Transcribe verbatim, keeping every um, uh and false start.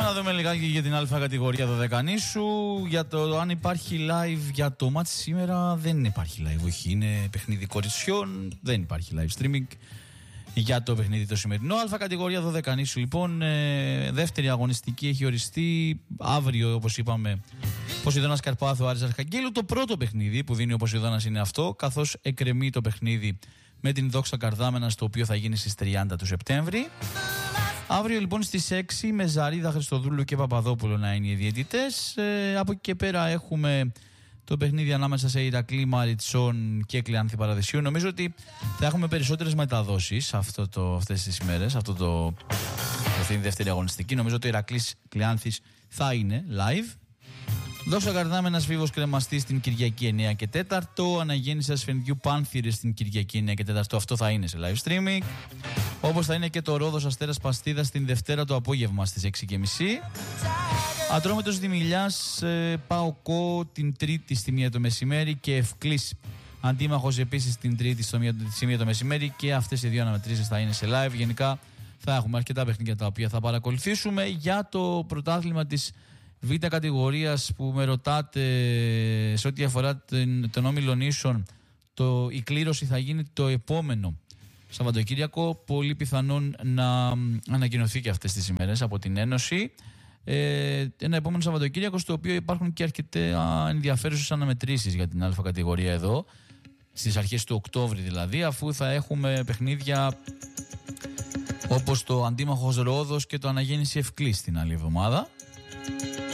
Πάμε να δούμε λιγάκι για την Α κατηγορία δωδεκανήσου. Για το αν υπάρχει live για το μάτς σήμερα, δεν υπάρχει live. Όχι, είναι παιχνίδι κοριτσιών, δεν υπάρχει live streaming για το παιχνίδι το σημερινό. Α κατηγορία δωδεκανήσου λοιπόν, ε, δεύτερη αγωνιστική έχει οριστεί αύριο, όπως είπαμε, Ποσειδώνας Καρπάθου, Άρης Αρχαγγέλου. Το πρώτο παιχνίδι που δίνει ο Ποσειδώνας είναι αυτό, καθώς εκκρεμεί το παιχνίδι με την Δόξα Καρδάμενας, το οποίο θα γίνει στις τριάντα του Σεπτέμβρη. Αύριο λοιπόν στις έξι με Ζαρίδα, Χριστοδούλου και Παπαδόπουλο να είναι οι διαιτητές. Ε, από εκεί και πέρα έχουμε το παιχνίδι ανάμεσα σε Ηρακλή Μαριτσών και Κλεάνθη Παραδεισίου. Νομίζω ότι θα έχουμε περισσότερες μεταδόσεις αυτό το, αυτές τις ημέρες, αυτό το, αυτή είναι η δεύτερη αγωνιστική. Νομίζω ότι ο Ηρακλής Κλεάνθης θα είναι live. Δόξα Καρδάμενας Φίβος Κρεμαστής την Κυριακή εννιά και τέσσερα. Αναγέννηση Ασφενδιού Πάνθυρες την Κυριακή εννιά και τέσσερα. Αυτό θα είναι σε live streaming. Όπως θα είναι και το Ρόδος Αστέρας Παστίδας την Δευτέρα το απόγευμα στις έξι και μισή. Ατρόμητος Δημηλιάς ε, Παοκό την Τρίτη στη μία το μεσημέρι και Ευκλής Αντίμαχος επίσης την Τρίτη στη μία το μεσημέρι. Και αυτές οι δύο αναμετρήσεις θα είναι σε live. Γενικά θα έχουμε αρκετά παιχνίδια τα οποία θα παρακολουθήσουμε. Για το πρωτάθλημα της Β κατηγορίας που με ρωτάτε σε ό,τι αφορά τον, τον όμιλο νήσων, το, η κλήρωση θα γίνει το επόμενο Σαββατοκύριακο. Πολύ πιθανόν να ανακοινωθεί και αυτές τις ημέρες από την Ένωση. Ε, ένα επόμενο Σαββατοκύριακο στο οποίο υπάρχουν και αρκετά ενδιαφέρουσες αναμετρήσεις για την Α κατηγορία εδώ, στις αρχές του Οκτώβρη δηλαδή, αφού θα έχουμε παιχνίδια όπως το Αντίμαχος Ρόδος και το Αναγέννηση Ευκλής την άλλη εβδομάδα.